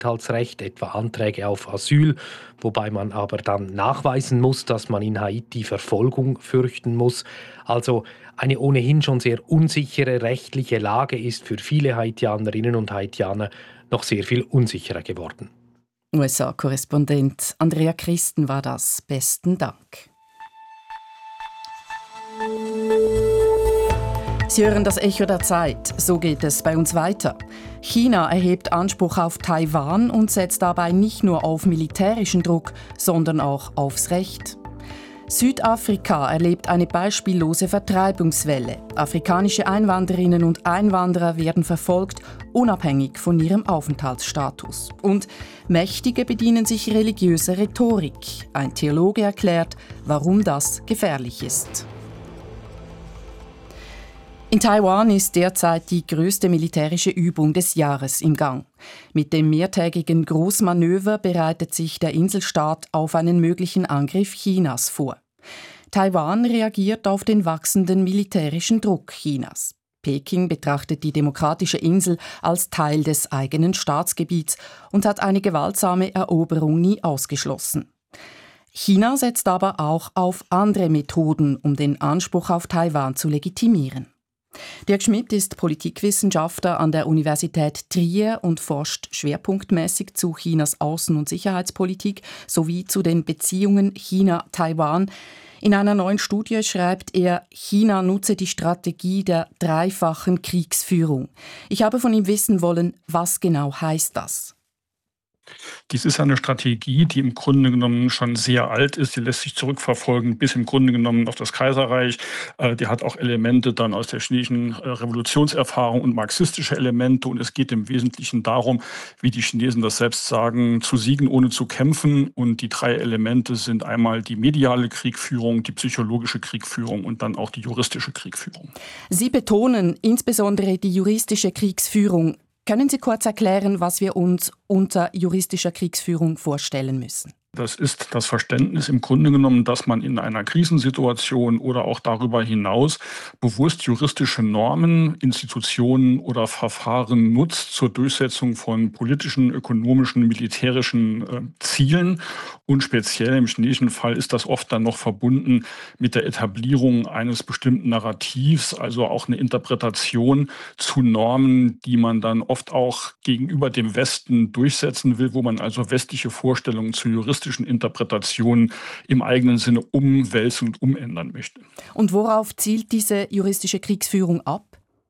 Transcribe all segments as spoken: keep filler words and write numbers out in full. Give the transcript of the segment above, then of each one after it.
Aufenthaltsrecht, etwa Anträge auf Asyl, wobei man aber dann nachweisen muss, dass man in Haiti Verfolgung fürchten muss. Also eine ohnehin schon sehr unsichere rechtliche Lage ist für viele Haitianerinnen und Haitianer noch sehr viel unsicherer geworden. U S A-Korrespondent Andrea Christen war das. Besten Dank. Sie hören das Echo der Zeit. So geht es bei uns weiter. China erhebt Anspruch auf Taiwan und setzt dabei nicht nur auf militärischen Druck, sondern auch aufs Recht. Südafrika erlebt eine beispiellose Vertreibungswelle. Afrikanische Einwanderinnen und Einwanderer werden verfolgt, unabhängig von ihrem Aufenthaltsstatus. Und Mächtige bedienen sich religiöser Rhetorik. Ein Theologe erklärt, warum das gefährlich ist. In Taiwan ist derzeit die größte militärische Übung des Jahres im Gang. Mit dem mehrtägigen Großmanöver bereitet sich der Inselstaat auf einen möglichen Angriff Chinas vor. Taiwan reagiert auf den wachsenden militärischen Druck Chinas. Peking betrachtet die demokratische Insel als Teil des eigenen Staatsgebiets und hat eine gewaltsame Eroberung nie ausgeschlossen. China setzt aber auch auf andere Methoden, um den Anspruch auf Taiwan zu legitimieren. Dirk Schmidt ist Politikwissenschaftler an der Universität Trier und forscht schwerpunktmäßig zu Chinas Außen- und Sicherheitspolitik sowie zu den Beziehungen China-Taiwan. In einer neuen Studie schreibt er, China nutze die Strategie der dreifachen Kriegsführung. Ich habe von ihm wissen wollen, was genau heißt das? Dies ist eine Strategie, die im Grunde genommen schon sehr alt ist. Die lässt sich zurückverfolgen bis im Grunde genommen auf das Kaiserreich. Die hat auch Elemente dann aus der chinesischen Revolutionserfahrung und marxistische Elemente. Und es geht im Wesentlichen darum, wie die Chinesen das selbst sagen, zu siegen ohne zu kämpfen. Und die drei Elemente sind einmal die mediale Kriegführung, die psychologische Kriegführung und dann auch die juristische Kriegführung. Sie betonen insbesondere die juristische Kriegsführung. Können Sie kurz erklären, was wir uns unter juristischer Kriegsführung vorstellen müssen? Das ist das Verständnis im Grunde genommen, dass man in einer Krisensituation oder auch darüber hinaus bewusst juristische Normen, Institutionen oder Verfahren nutzt zur Durchsetzung von politischen, ökonomischen, militärischen äh, Zielen. Und speziell im chinesischen Fall ist das oft dann noch verbunden mit der Etablierung eines bestimmten Narrativs, also auch eine Interpretation zu Normen, die man dann oft auch gegenüber dem Westen durchsetzen will, wo man also westliche Vorstellungen zu juristischen Interpretationen im eigenen Sinne umwälzen und umändern möchte. Und worauf zielt diese juristische Kriegsführung ab?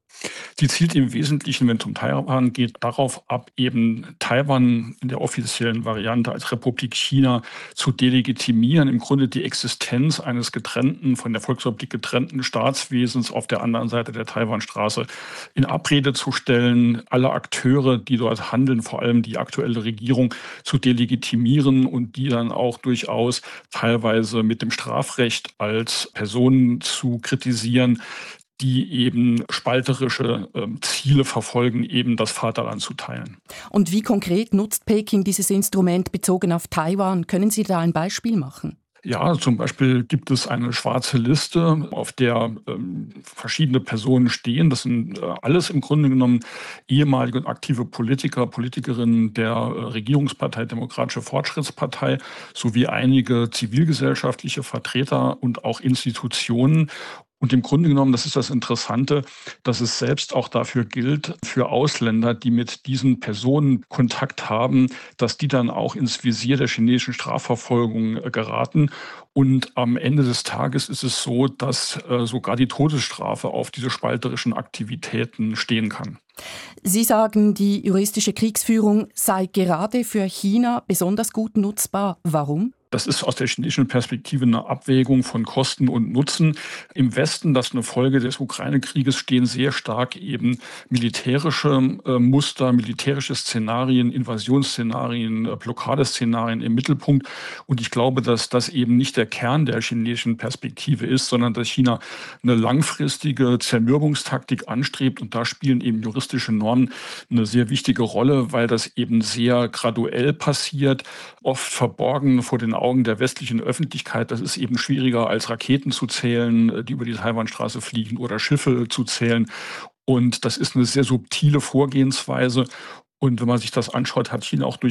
Die zielt im Wesentlichen, wenn es um Taiwan geht, darauf ab, eben Taiwan in der offiziellen Variante als Republik China zu delegitimieren, im Grunde die Existenz eines getrennten, von der Volksrepublik getrennten Staatswesens auf der anderen Seite der Taiwanstraße in Abrede zu stellen, alle Akteure, die dort handeln, vor allem die aktuelle Regierung, zu delegitimieren und die dann auch durchaus teilweise mit dem Strafrecht als Personen zu kritisieren, die eben spalterische äh, Ziele verfolgen, eben das Vaterland zu teilen. Und wie konkret nutzt Peking dieses Instrument bezogen auf Taiwan? Können Sie da ein Beispiel machen? Ja, zum Beispiel gibt es eine schwarze Liste, auf der ähm, verschiedene Personen stehen. Das sind äh, alles im Grunde genommen ehemalige und aktive Politiker, Politikerinnen der äh, Regierungspartei Demokratische Fortschrittspartei sowie einige zivilgesellschaftliche Vertreter und auch Institutionen. Und im Grunde genommen, das ist das Interessante, dass es selbst auch dafür gilt, für Ausländer, die mit diesen Personen Kontakt haben, dass die dann auch ins Visier der chinesischen Strafverfolgung geraten. Und am Ende des Tages ist es so, dass äh, sogar die Todesstrafe auf diese spalterischen Aktivitäten stehen kann. Sie sagen, die juristische Kriegsführung sei gerade für China besonders gut nutzbar. Warum? Das ist aus der chinesischen Perspektive eine Abwägung von Kosten und Nutzen. Im Westen, das ist eine Folge des Ukraine-Krieges, stehen sehr stark eben militärische äh, Muster, militärische Szenarien, Invasionsszenarien, äh, Blockadeszenarien im Mittelpunkt. Und ich glaube, dass das eben nicht der Kern der chinesischen Perspektive ist, sondern dass China eine langfristige Zermürbungstaktik anstrebt. Und da spielen eben juristische Normen eine sehr wichtige Rolle, weil das eben sehr graduell passiert, oft verborgen vor den Augen der westlichen Öffentlichkeit. Das ist eben schwieriger als Raketen zu zählen, die über die Taiwanstraße fliegen, oder Schiffe zu zählen. Und das ist eine sehr subtile Vorgehensweise. Und wenn man sich das anschaut, hat China auch durch